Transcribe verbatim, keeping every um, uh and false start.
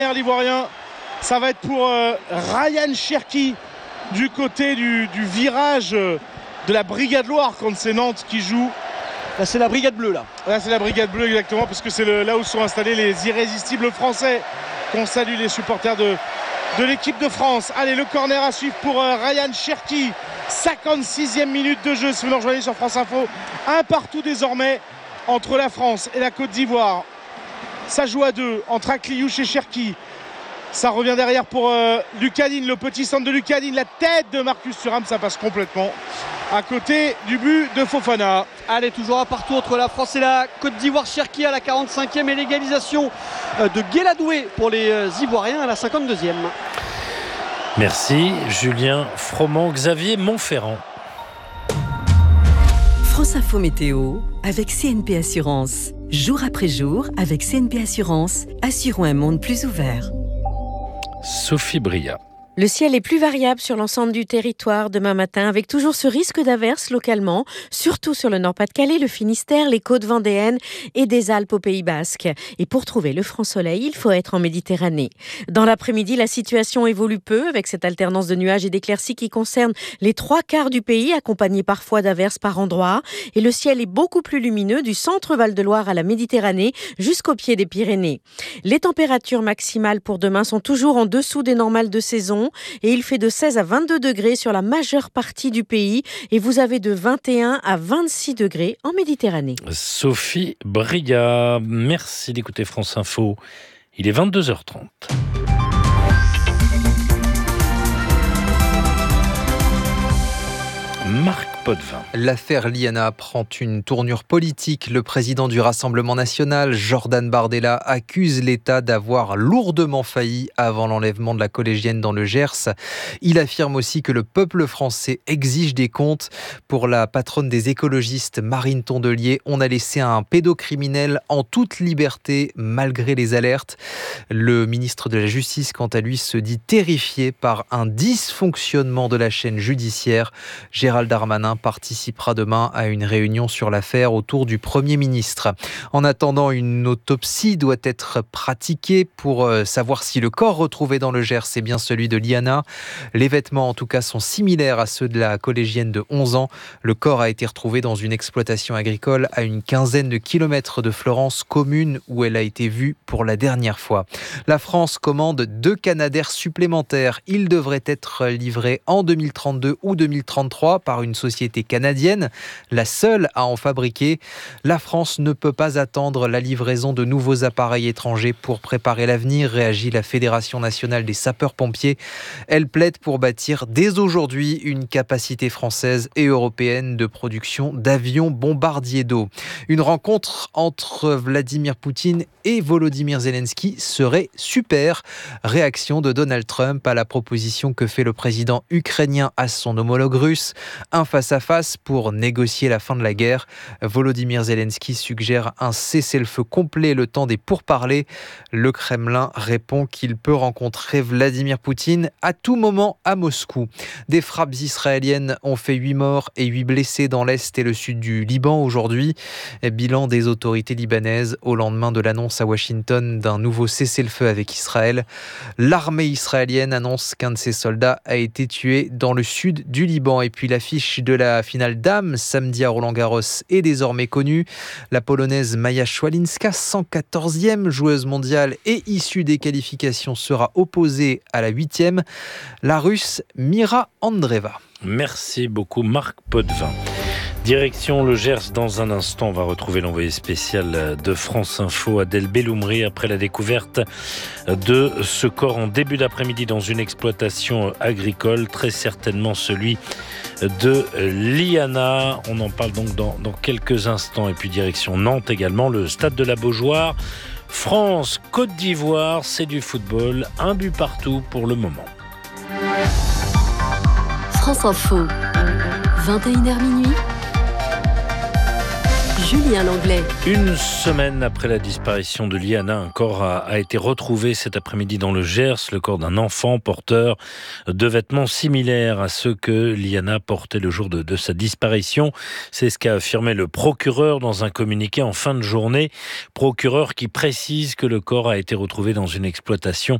L'Ivoirien, ça va être pour euh, Ryan Cherki du côté du, du virage euh, de la Brigade Loire quand c'est Nantes qui joue. Là c'est la Brigade Bleue là. Là c'est la Brigade Bleue exactement, parce que c'est le, là où sont installés les irrésistibles français. Qu'on salue les supporters de, de l'équipe de France. Allez, le corner à suivre pour euh, Ryan Cherki. cinquante-sixième minute de jeu si vous nous rejoignez sur France Info. Un partout désormais entre la France et la Côte d'Ivoire. Ça joue à deux entre Akliouche et Cherki. Ça revient derrière pour euh, Lucadine, le petit centre de Lucadine. La tête de Marcus Thuram, ça passe complètement à côté du but de Fofana. Allez, toujours un partout entre la France et la Côte d'Ivoire. Cherki à la quarante-cinquième et l'égalisation de Guéladoué pour les Ivoiriens à la cinquante-deuxième. Merci Julien Froment. Xavier Montferrand. France Info Météo avec C N P Assurance. Jour après jour, avec C N P Assurance, assurons un monde plus ouvert. Sophie Bria. Le ciel est plus variable sur l'ensemble du territoire demain matin, avec toujours ce risque d'averse localement, surtout sur le Nord-Pas-de-Calais, le Finistère, les côtes vendéennes et des Alpes au Pays Basque. Et pour trouver le franc soleil, il faut être en Méditerranée. Dans l'après-midi, la situation évolue peu, avec cette alternance de nuages et d'éclaircies qui concerne les trois quarts du pays, accompagnée parfois d'averses par endroits. Et le ciel est beaucoup plus lumineux du centre Val-de-Loire à la Méditerranée jusqu'au pied des Pyrénées. Les températures maximales pour demain sont toujours en dessous des normales de saison. Et il fait de seize à vingt-deux degrés sur la majeure partie du pays et vous avez de vingt et un à vingt-six degrés en Méditerranée. Sophie Briga, merci d'écouter France Info. Il est vingt-deux heures trente. Marc Potvin. L'affaire Liana prend une tournure politique. Le président du Rassemblement national, Jordan Bardella, accuse l'État d'avoir lourdement failli avant l'enlèvement de la collégienne dans le Gers. Il affirme aussi que le peuple français exige des comptes. Pour la patronne des écologistes, Marine Tondelier, on a laissé un pédocriminel en toute liberté malgré les alertes. Le ministre de la Justice, quant à lui, se dit terrifié par un dysfonctionnement de la chaîne judiciaire. Gérald Darmanin participera demain à une réunion sur l'affaire autour du Premier ministre. En attendant, une autopsie doit être pratiquée pour savoir si le corps retrouvé dans le Gers est bien celui de Liana. Les vêtements, en tout cas, sont similaires à ceux de la collégienne de onze ans. Le corps a été retrouvé dans une exploitation agricole à une quinzaine de kilomètres de Florence, commune où elle a été vue pour la dernière fois. La France commande deux Canadair supplémentaires. Ils devraient être livrés en deux mille trente-deux ou deux mille trente-trois par une société canadienne, la seule à en fabriquer. La France ne peut pas attendre la livraison de nouveaux appareils étrangers pour préparer l'avenir, réagit la Fédération nationale des sapeurs-pompiers. Elle plaide pour bâtir dès aujourd'hui une capacité française et européenne de production d'avions bombardiers d'eau. Une rencontre entre Vladimir Poutine et Volodymyr Zelensky serait super. Réaction de Donald Trump à la proposition que fait le président ukrainien à son homologue russe. Un face-à-face pour négocier la fin de la guerre. Volodymyr Zelensky suggère un cessez-le-feu complet le temps des pourparlers. Le Kremlin répond qu'il peut rencontrer Vladimir Poutine à tout moment à Moscou. Des frappes israéliennes ont fait huit morts et huit blessés dans l'est et le sud du Liban aujourd'hui. Bilan des autorités libanaises au lendemain de l'annonce à Washington d'un nouveau cessez-le-feu avec Israël. L'armée israélienne annonce qu'un de ses soldats a été tué dans le sud du Liban. Et puis l'affiche de la finale dames samedi à Roland-Garros est désormais connue. La Polonaise Maja Szwalinska, cent quatorzième joueuse mondiale et issue des qualifications, sera opposée à la huitième, la Russe Mira Andreeva. Merci beaucoup Marc Potvin. Direction le Gers dans un instant. On va retrouver l'envoyé spécial de France Info, Adèle Belloumri, après la découverte de ce corps en début d'après-midi dans une exploitation agricole, très certainement celui de Liana. On en parle donc dans, dans quelques instants. Et puis direction Nantes également, le stade de la Beaujoire. France, Côte d'Ivoire, c'est du football, un but partout pour le moment. France Info, vingt et une heures minuit. Julien Langlais. Une semaine après la disparition de Liana, un corps a, a été retrouvé cet après-midi dans le Gers, le corps d'un enfant porteur de vêtements similaires à ceux que Liana portait le jour de, de sa disparition. C'est ce qu'a affirmé le procureur dans un communiqué en fin de journée. Procureur qui précise que le corps a été retrouvé dans une exploitation